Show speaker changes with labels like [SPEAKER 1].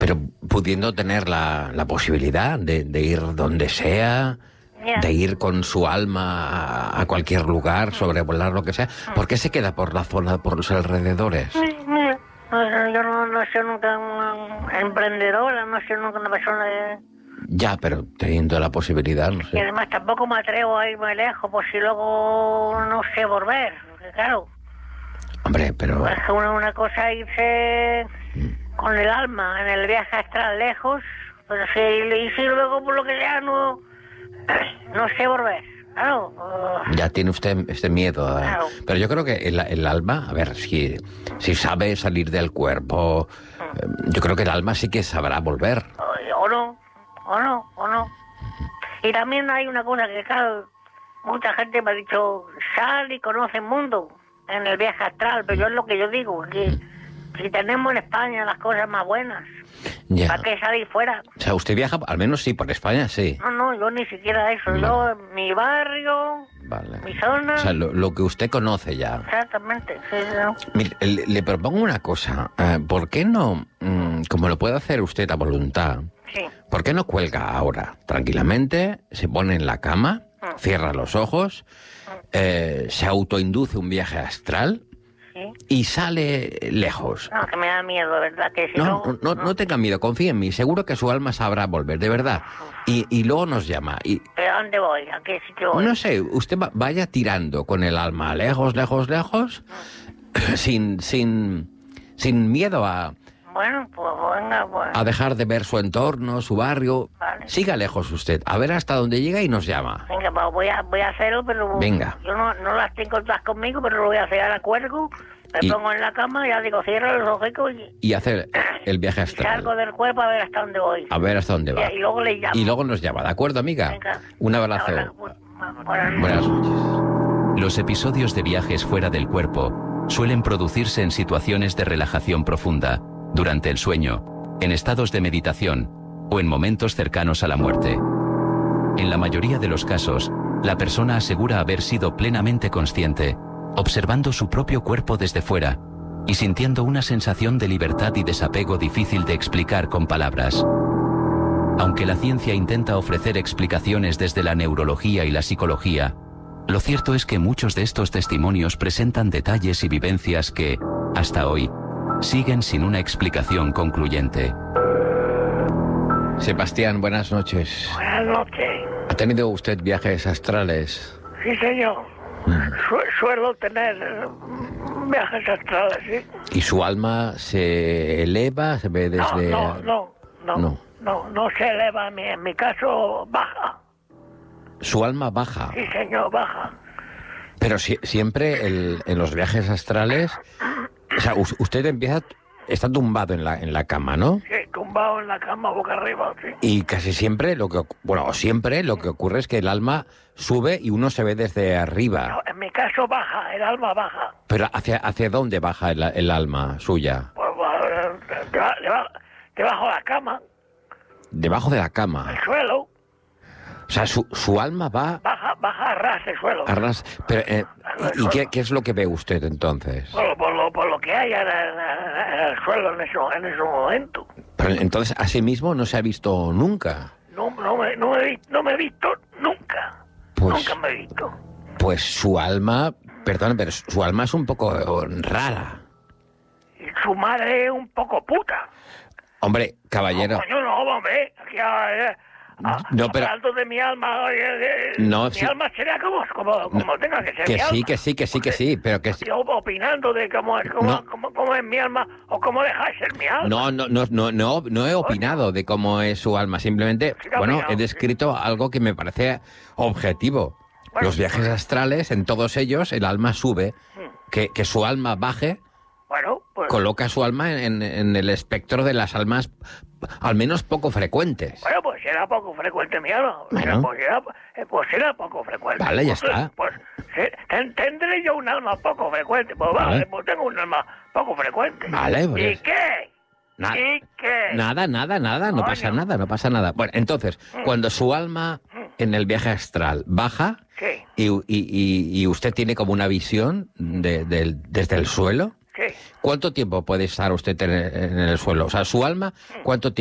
[SPEAKER 1] Pero pudiendo tener la posibilidad de ir donde sea, de ir con su alma a cualquier lugar, sobrevolar lo que sea, ¿por qué se queda por la zona, por los alrededores?
[SPEAKER 2] Yo no soy nunca una emprendedora, no soy nunca una persona de...
[SPEAKER 1] Ya, pero teniendo la posibilidad, no
[SPEAKER 2] Y
[SPEAKER 1] sé.
[SPEAKER 2] además tampoco me atrevo a irme lejos, por si luego no sé volver, porque claro,
[SPEAKER 1] Hombre, pero...
[SPEAKER 2] es una cosa irse con el alma en el viaje astral lejos, pero si luego por lo que sea no sé volver, claro.
[SPEAKER 1] Ya tiene usted este miedo.
[SPEAKER 2] Claro.
[SPEAKER 1] Pero yo creo que el alma, a ver, si sabe salir del cuerpo, yo creo que el alma sí que sabrá volver.
[SPEAKER 2] O no. Y también hay una cosa que, claro, mucha gente me ha dicho, sal y conoce el mundo en el viaje astral, pero yo es lo que yo digo, que si tenemos en España las cosas más buenas,
[SPEAKER 1] Ya.
[SPEAKER 2] ¿para qué salir fuera?
[SPEAKER 1] O sea, usted viaja, al menos sí, por España, sí.
[SPEAKER 2] No, yo ni siquiera eso,
[SPEAKER 1] Vale.
[SPEAKER 2] yo, mi barrio,
[SPEAKER 1] Vale.
[SPEAKER 2] mi zona...
[SPEAKER 1] O sea, lo que usted conoce ya.
[SPEAKER 2] Exactamente, sí, ¿no?
[SPEAKER 1] Mire, le propongo una cosa. ¿Por qué no, como lo puede hacer usted a voluntad,
[SPEAKER 2] Sí.
[SPEAKER 1] por qué no cuelga ahora tranquilamente, se pone en la cama, cierra los ojos, se autoinduce un viaje astral
[SPEAKER 2] Sí.
[SPEAKER 1] y sale lejos?
[SPEAKER 2] No, que me da miedo, de verdad, que si
[SPEAKER 1] No tenga miedo, confíe en mí, seguro que su alma sabrá volver, de verdad. Y luego nos llama. Y
[SPEAKER 2] ¿Pero a dónde voy? ¿A qué sitio voy?
[SPEAKER 1] no sé, usted vaya tirando con el alma lejos, sin miedo a
[SPEAKER 2] Bueno, pues venga, pues...
[SPEAKER 1] dejar de ver su entorno, su barrio.
[SPEAKER 2] Vale.
[SPEAKER 1] Siga lejos usted, a ver hasta dónde llega y nos llama.
[SPEAKER 2] Venga, pues voy a hacerlo, pero...
[SPEAKER 1] Venga.
[SPEAKER 2] Yo no las tengo todas conmigo, pero lo voy a hacer. Ahora cuelgo, me
[SPEAKER 1] Y-
[SPEAKER 2] pongo en la cama, ya digo, cierro los ojos
[SPEAKER 1] Y hacer el viaje
[SPEAKER 2] y
[SPEAKER 1] astral.
[SPEAKER 2] salgo del cuerpo a ver hasta dónde voy.
[SPEAKER 1] A ver hasta dónde va.
[SPEAKER 2] Y luego le llamo.
[SPEAKER 1] Y luego nos llama, ¿de acuerdo, amiga?
[SPEAKER 2] Venga.
[SPEAKER 1] Un abrazo.
[SPEAKER 2] Ahora, buenas noches.
[SPEAKER 1] Buenas noches.
[SPEAKER 3] Los episodios de viajes fuera del cuerpo suelen producirse en situaciones de relajación profunda, durante el sueño, en estados de meditación o en momentos cercanos a la muerte. En la mayoría de los casos, la persona asegura haber sido plenamente consciente, observando su propio cuerpo desde fuera y sintiendo una sensación de libertad y desapego difícil de explicar con palabras. Aunque la ciencia intenta ofrecer explicaciones desde la neurología y la psicología, lo cierto es que muchos de estos testimonios presentan detalles y vivencias que, hasta hoy, siguen sin una explicación concluyente.
[SPEAKER 1] Sebastián, buenas noches.
[SPEAKER 2] Buenas noches.
[SPEAKER 1] ¿Ha tenido usted viajes astrales?
[SPEAKER 2] Sí, señor. Suelo tener viajes astrales, ¿sí?
[SPEAKER 1] ¿Y su alma se eleva, se ve desde...?
[SPEAKER 2] No se eleva, en mi caso baja.
[SPEAKER 1] Su alma baja.
[SPEAKER 2] Sí, señor, baja.
[SPEAKER 1] Pero siempre en los viajes astrales... O sea, usted está tumbado en la cama, ¿no?
[SPEAKER 2] Sí, tumbado en la cama, boca arriba, sí.
[SPEAKER 1] Y casi siempre lo que ocurre es que el alma sube y uno se ve desde arriba.
[SPEAKER 2] No, en mi caso baja, el alma baja.
[SPEAKER 1] Pero ¿hacia dónde baja el alma suya?
[SPEAKER 2] Pues, debajo de la cama,
[SPEAKER 1] Debajo de la cama.
[SPEAKER 2] el suelo,
[SPEAKER 1] O sea, su alma va
[SPEAKER 2] baja a ras el suelo.
[SPEAKER 1] a ras... Pero, ¿y qué es lo que ve usted entonces?
[SPEAKER 2] Por lo que hay en el suelo en ese momento.
[SPEAKER 1] Pero entonces, a sí mismo no se ha visto nunca.
[SPEAKER 2] No me he visto nunca.
[SPEAKER 1] Pues-
[SPEAKER 2] Nunca me he visto.
[SPEAKER 1] Pues su alma... Perdón, pero su alma es un poco rara.
[SPEAKER 2] Y su madre es un poco puta.
[SPEAKER 1] Hombre, caballero...
[SPEAKER 2] Coño, no, hombre. Aquí,
[SPEAKER 1] No, pero-
[SPEAKER 2] hablando de mi alma,
[SPEAKER 1] No,
[SPEAKER 2] mi
[SPEAKER 1] sí.
[SPEAKER 2] alma será como tenga que ser
[SPEAKER 1] Que
[SPEAKER 2] mi
[SPEAKER 1] sí,
[SPEAKER 2] alma.
[SPEAKER 1] que sí, pero que sí.
[SPEAKER 2] Yo opinando de cómo es mi alma o cómo deja de ser mi alma.
[SPEAKER 1] No he opinado de cómo es su alma. Simplemente,
[SPEAKER 2] Sí que ha
[SPEAKER 1] bueno,
[SPEAKER 2] opinado,
[SPEAKER 1] he descrito algo que me parece objetivo.
[SPEAKER 2] Bueno.
[SPEAKER 1] Los viajes astrales, en todos ellos, el alma sube. Que su alma baje,
[SPEAKER 2] Bueno, pues...
[SPEAKER 1] coloca su alma en el espectro de las almas, al menos poco frecuentes.
[SPEAKER 2] Bueno, pues será poco frecuente mi alma.
[SPEAKER 1] Bueno.
[SPEAKER 2] Pues será poco frecuente.
[SPEAKER 1] Vale, ya
[SPEAKER 2] Pues,
[SPEAKER 1] está.
[SPEAKER 2] Pues tendré yo un alma poco frecuente. Pues vale,
[SPEAKER 1] Vale.
[SPEAKER 2] pues tengo un alma poco frecuente.
[SPEAKER 1] Vale, pues-
[SPEAKER 2] ¿Y qué?
[SPEAKER 1] Na-
[SPEAKER 2] ¿Y qué?
[SPEAKER 1] Nada, no
[SPEAKER 2] Coño.
[SPEAKER 1] pasa nada, no pasa nada. Bueno, entonces, cuando su alma en el viaje astral baja
[SPEAKER 2] Sí,
[SPEAKER 1] y usted tiene como una visión desde el suelo,
[SPEAKER 2] sí.
[SPEAKER 1] ¿Cuánto tiempo puede estar usted en el suelo? O sea, su alma, ¿cuánto tiempo